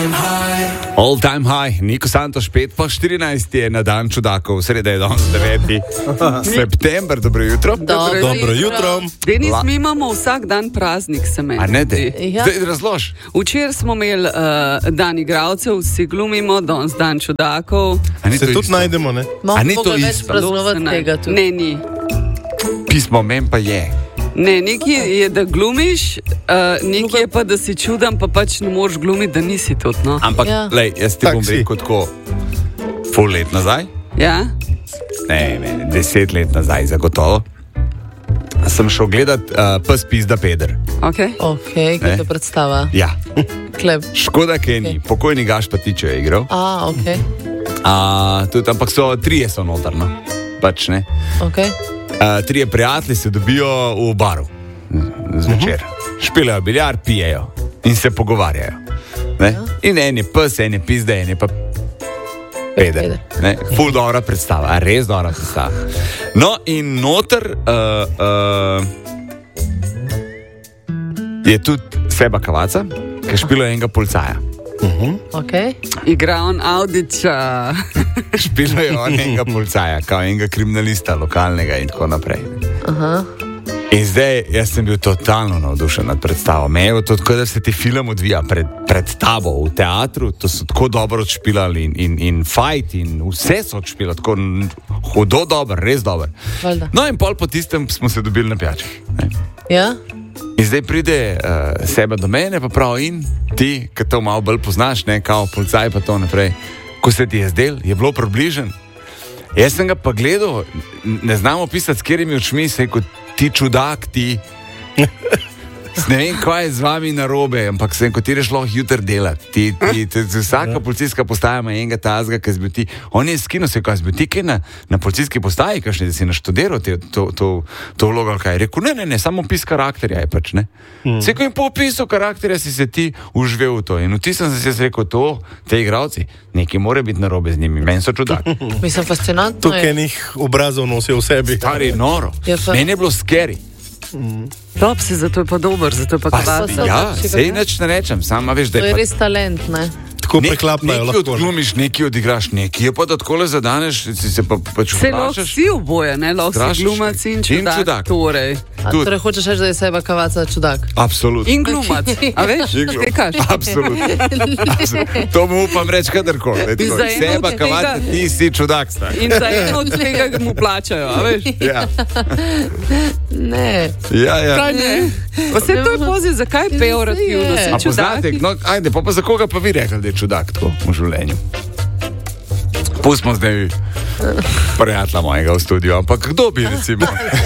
All time high, Niko Santoš 5:14 je na dan čudakov, sreda je danes 9. september, dobro jutro. Dobro jutro. Denis, mi imamo vsak dan praznik, se meni. A ne, zdaj razlož. Včeraj smo imeli dan igralcev, vsi glumimo, danes dan čudakov. Se tudi najdemo, ne? A ni to več isto? praznovati tega tudi. Ne, ni. Pismo men pa je. Ne, nekaj je, da glumiš, nekaj je pa, da si čudan, pa pač ne moreš glumiti, da nisi tudi, no. Ampak, Ja. lej, jaz ti Tak bom si. rekel tako, pol let nazaj, Ja? ne, 10 let nazaj, zagotovo, sem šel gledat Pes pizda Peder. Ok. Ok, Ne. kaj to predstava? Ja, Kleb. škoda, ker ni. Pokojni Gašper Tičo je igral. Ok, Tudi, ampak trije so noter, no. Pač ne. ok. Trije prijatelji se dobijo v baru zvečer. Špilajo biljar, pijejo in se pogovarjajo. Ne? In en je pes, en je pizda, en je pa Peder. Ne? Ful dobra predstava, res dobra predstava. No in noter je tudi Seba Kavaca, ki špilajo enega policaja. Ok. Igra on Audiča. Špilajo enega policaja, kao enega kriminalista lokalnega in tako naprej. Aha. In zdaj, jaz sem bil totalno navdušen nad predstavo. Me je to tako, da se ti film odvija pred tabo v teatru, to so tako dobro odšpilali in fight in vse so odšpilali, tako hudo dobro, res dobro. Valjda. No in pol po tistem smo se dobili na pijači. Ja? In zdaj pride Seba do mene, pa prav in ti, ki to malo bolj poznaš, ne, kao policaj pa to naprej, ko se ti je zdel, je bilo približen. Jaz sem ga pa gledal, ne znam opisati, s katerimi očmi se je kot ti čudak, ti. Ne vem, kaj je z vami narobe, ampak sem kot ti reš lahko jutr delati. Vsaka policijska postaja ima enega tazga, ki zbi ti. On je skino se, kaj zbi ti, kaj na policijski postaji, kaj da si naštudiral to vlogo, ali kaj. Rekel, ne, samo opis karakterja je pač, ne. Se, ko jim po opisu karakterja si se ti užvel v to. In vtisem se si rekel, te igravci, nekaj mora biti narobe z njimi, meni so čudaki. Mislim, fascinantno Tukaj je. njih obrazov nosijo v sebi. Stari noro. Je pa- Meni je bilo scary. Top si, zato je pa dober, zato je pa Pa, kvasa. ja, Čiga, sej ne? nič ne rečem, sama veš, da To je je pa res talent, ne? Tako preklapnajo nekaj lahko. odglumiš, nekaj odigraš, nekaj je pa da takole zadaneš, si se pa pač Se lahko vprašaš. si oboje, ne? Lahko si Vprašaš, glumac in in čudak. čudak. Torej. A Tudi. torej hočeš reči, da je Seba Kavaca čudak? Absolutno. In glumac, a veš, kaj kažeš? Absolutno. To mu upam reči kadarkoli. In za eno Seba od Kavaca, tega- ti si čudak, stari. In za eno od tega mu plačajo, a veš? Ja, Ne. ja. Kaj ne? Pa se to je poziv, zakaj pejorativno Je. si A poznate, čudak? no, ajde, pa za koga pa vi rekli, da je čudak tako v življenju? Pustimo zdaj prijatelja mojega v studiu, ampak kdo bi recimo?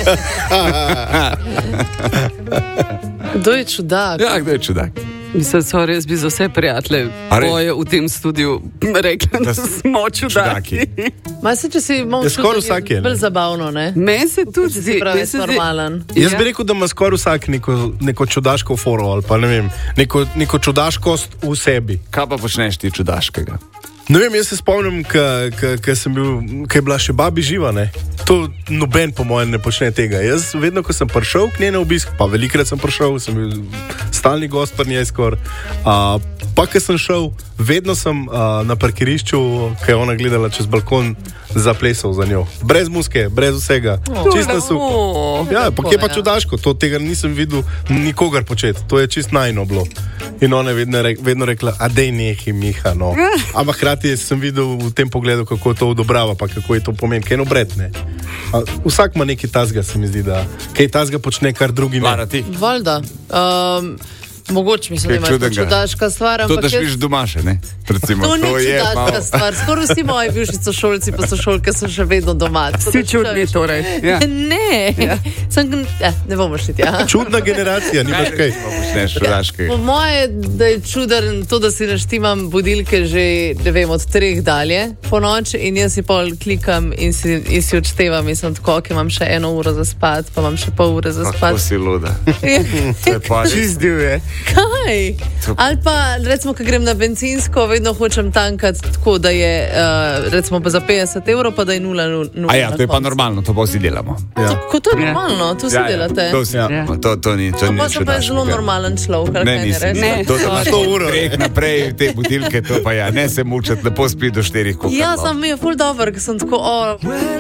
Kdo je čudak? Ja, kdo je čudak? Mislim, sorry, jaz bi za vse prijatelje A res? moje v tem studiu rekla, da smo čudaki. Ma se, če si malo Je skoraj čuden, vsak je, ne? bolj zabavno, ne? Meni se tudi Si zdi, pravi, meni se zdi- normalen. Jaz Ja. bi rekel, da ima skoraj vsak neko čudaško foro ali pa ne vem, neko čudaškost v sebi. Kaj pa počneš ti čudaškega? Ne vem, jaz se spomnim, ko je bila še babi živa, ne? To noben po mojem ne počne tega. Jaz vedno, ko sem prišel k njej na obisk, pa velikrat sem prišel, sem bil stalni gost pri njej skoraj. Pa, ko sem šel, vedno sem na parkirišču, ko je ona gledala čez balkon, zaplesal za njo. Brez muske, brez vsega. Čisto lepo. super. Ja, pa kje pa ja. čudaško, tega nisem videl nikogar početi. To je čist najno bilo. In ona je vedno rekla, a dej nehi, Miha, no. Ampak hkrati sem videl v tem pogledu, kako to odobrava, pa kako je to pomeni, kaj je obretne. Vsak ima neki tazga, se mi zdi, da kaj tazga počne, kar drugi ne. Lara ti? Valjda. Mogoče mislim, da Kaj ima to čudnega. čudaška stvar, To, ampak da špiš doma še, ne? Recimo, to ni je čudaška malo- stvar. Skoraj vsi moji bivši sošolci pa sošolke so še vedno doma. Tako Si da, čudni veš, torej. Ja. Ne, ne bomo šli tja. Čudna generacija, nimaš kaj. Recimo, počneš čudaškega. Po moje, da je čuden to, da si naštimam budilke že, ne vem, od 3 dalje po noči in jaz si pol klikam in si odštevam in sem tako, ker imam še 1 uro za spat, pa imam še pol ure za Kako spat. si luda. To je pa res. Čist divje. Kaj? Ali pa, recimo, ko grem na bencinsko, vedno hočem tankati tako, da je, recimo, pa za 50 evrov, pa da je 0,0. A ja, to je pa normalno, to pa vsi delamo. Tako to je normalno, to si delate. To ni Pa sem pa zelo normalen človek, ali kaj ne rečeš? To imaš 100 ur. Treh naprej te budilke, to pa ja, ne se mučati, lepo spi do 4. Ja, sam mi je ful dobro, ker sem tako,